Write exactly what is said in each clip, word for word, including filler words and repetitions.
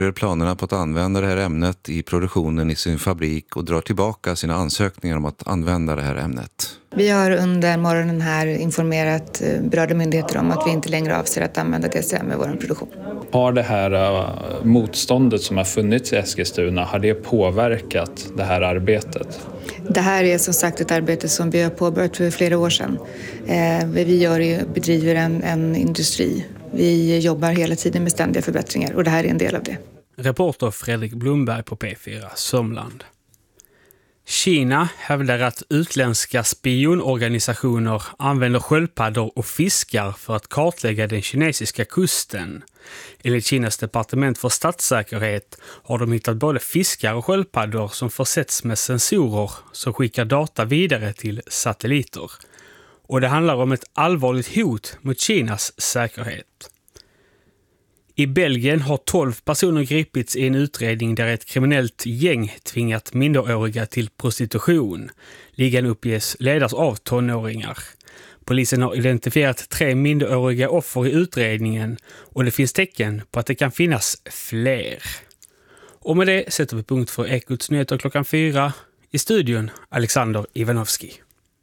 planerna på att använda det här ämnet i produktionen i sin fabrik och drar tillbaka sina ansökningar om att använda det här ämnet. Vi har under morgonen här informerat berörda myndigheter om att vi inte längre avser att använda D C M i vår produktion. Har det här motståndet som har funnits i Eskilstuna, har det påverkat det här arbetet? Det här är som sagt ett arbete som vi har påbörjat för flera år sedan. Eh, vi gör är, bedriver en, en industri. Vi jobbar hela tiden med ständiga förbättringar och det här är en del av det. Reporter Fredrik Blomberg på P fyra Sörmland. Kina hävdar att utländska spionorganisationer använder sköldpaddor och fiskar för att kartlägga den kinesiska kusten. Enligt Kinas departement för statssäkerhet har de hittat både fiskar och sköldpaddor som försetts med sensorer som skickar data vidare till satelliter. Och det handlar om ett allvarligt hot mot Kinas säkerhet. I Belgien har tolv personer gripits i en utredning där ett kriminellt gäng tvingat minderåriga till prostitution. Ligan uppges ledas av tonåringar. Polisen har identifierat tre minderåriga offer i utredningen och det finns tecken på att det kan finnas fler. Och med det sätter vi punkt för Ekots nyheter klockan fyra. I studion Alexander Ivanovski.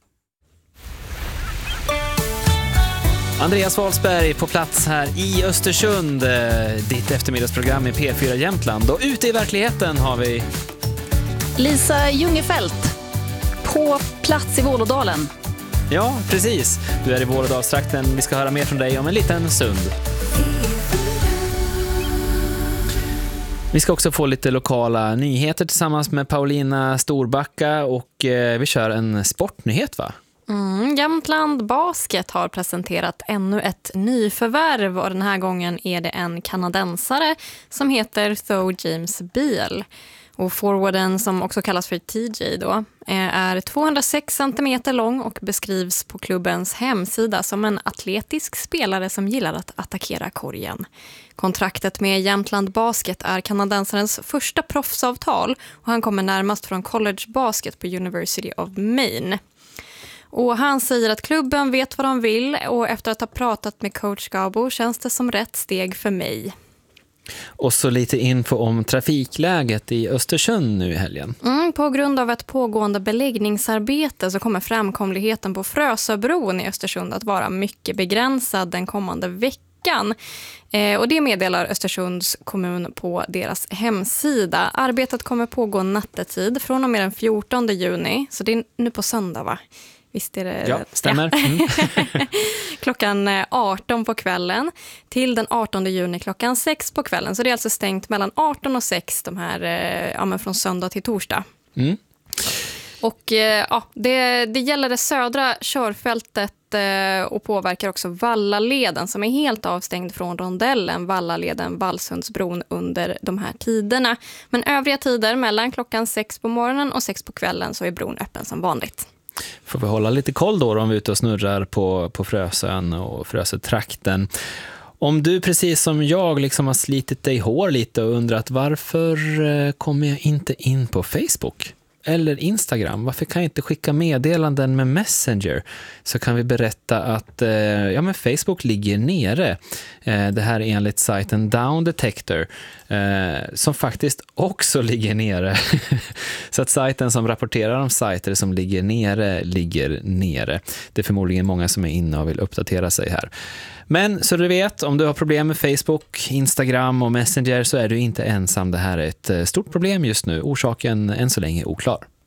Andreas Wahlsberg på plats här i Östersund, ditt eftermiddagsprogram i P fyra Jämtland. Och ute i verkligheten har vi Lisa Ljungefelt på plats i Vålådalen. Ja, precis. Du är i Vålådalstrakten. Vi ska höra mer från dig om en liten stund. Vi ska också få lite lokala nyheter tillsammans med Paulina Storbacka och eh, vi kör en sportnyhet, va? Mm, Jämtland Basket har presenterat ännu ett nyförvärv och den här gången är det en kanadensare som heter Tho James Beal. Och forwarden, som också kallas för T J då, är tvåhundrasex centimeter lång och beskrivs på klubbens hemsida som en atletisk spelare som gillar att attackera korgen. Kontraktet med Jämtland Basket är kanadensarens första proffsavtal och han kommer närmast från College Basket på University of Maine. Och han säger att klubben vet vad de vill och efter att ha pratat med coach Gabo känns det som rätt steg för mig. Och så lite info om trafikläget i Östersund nu i helgen. Mm, på grund av ett pågående beläggningsarbete så kommer framkomligheten på Frösöbron i Östersund att vara mycket begränsad den kommande veckan. Eh, och det meddelar Östersunds kommun på deras hemsida. Arbetet kommer pågå nattetid från och med den fjortonde juni, så det är nu på söndag, va? Visst är det? Ja, stämmer. Mm. Klockan arton på kvällen till den artonde juni klockan sex på kvällen. Så det är alltså stängt mellan arton och sex de här, ja, men från söndag till torsdag. Mm. Och ja, det, det gäller det södra körfältet och påverkar också Vallaleden som är helt avstängd från rondellen Vallaleden Vallsundsbron under de här tiderna. Men övriga tider mellan klockan sex på morgonen och sex på kvällen så är bron öppen som vanligt. Får vi hålla lite koll då om vi är ute och snurrar på, på Frösön och Frösötrakten. Om du precis som jag liksom har slitit dig hår lite och undrat varför kommer jag inte in på Facebook eller Instagram? Varför kan jag inte skicka meddelanden med Messenger? Så kan vi berätta att eh, ja, men Facebook ligger nere. Eh, det här är enligt sajten Down Detector eh, som faktiskt också ligger nere. Så att sajten som rapporterar om sajter som ligger nere ligger nere. Det är förmodligen många som är inne och vill uppdatera sig här. Men så du vet, om du har problem med Facebook, Instagram och Messenger så är du inte ensam. Det här är ett stort problem just nu. Orsaken än så länge är oklar.